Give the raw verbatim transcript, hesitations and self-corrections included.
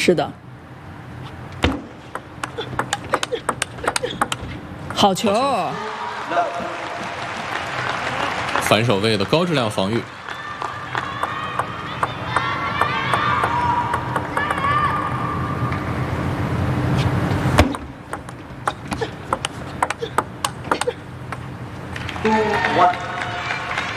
是的，好球！ 反守卫的高质量防御。 Two one。